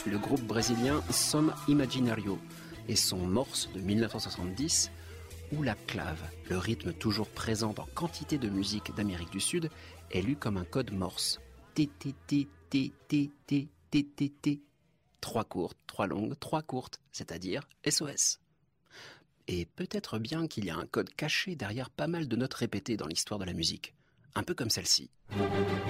le groupe brésilien Som Imaginario et son morse de 1970, où la clave, le rythme toujours présent dans quantité de musique d'Amérique du Sud, est lu comme un code morse. T T T T T T T T T. 3 courtes, 3 longues, 3 courtes, c'est-à-dire SOS. Et peut-être bien qu'il y a un code caché derrière pas mal de notes répétées dans l'histoire de la musique, un peu comme celle-ci.